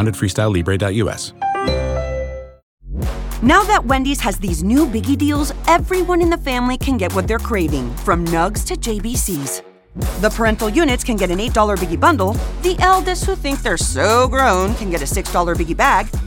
Found at freestylelibre.us. Now that Wendy's has these new biggie deals, everyone in the family can get what they're craving, from nugs to JBCs. The parental units can get an $8 biggie bundle. The eldest who think they're so grown can get a $6 biggie bag.